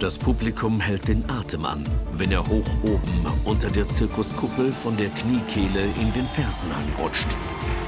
Das Publikum hält den Atem an, wenn er hoch oben unter der Zirkuskuppel von der Kniekehle in den Fersenhang rutscht.